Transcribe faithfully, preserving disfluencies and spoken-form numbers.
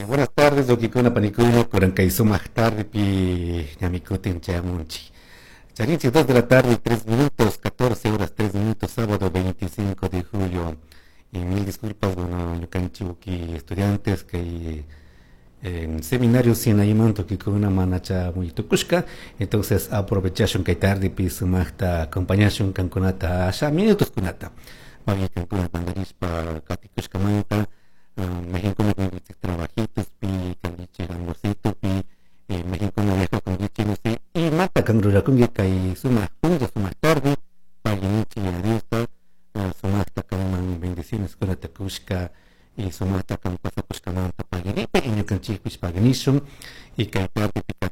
Buenas tardes, Okikuna Panicuno, Corancaizo más tarde, pi Yamikutin Chamunchi. Charinchi, dos de la tarde, tres minutos, catorce horas, tres minutos, sábado veinticinco de julio. Y mil disculpas, bueno, yo canchuki, estudiantes que en seminario sin ayumanto que con una manacha muy tucushka, entonces aprovechation que tarde, pi sumachta, acompañation canconata, ya minutos kunata. Vaya cancuna bandarispa, katikushka manta. México no tiene trabajitos, pi, candiche, almorcito, pi, México no viaja con gichi, no sé, y mata cangrura con gica y suma punto, suma tarde, paginichi y adiós, suma hasta calman bendiciones con la tacushka, y suma hasta can pasa pues cananta paginipe, y no canchi pues paganishun, y que parte